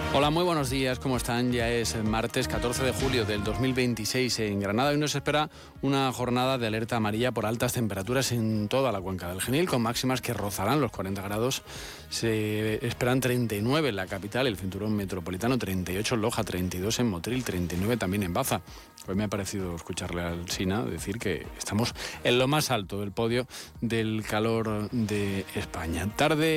Hola, muy buenos días, ¿cómo están? Ya es el martes 14 de julio del 2026 en Granada. Hoy nos espera una jornada de alerta amarilla por altas temperaturas en toda la cuenca del Genil, con máximas que rozarán los 40 grados. Se esperan 39 en la capital, el cinturón metropolitano, 38 en Loja, 32 en Motril, 39 también en Baza. Hoy me ha parecido escucharle al Sina decir que estamos en lo más alto del podio del calor de España. Tarde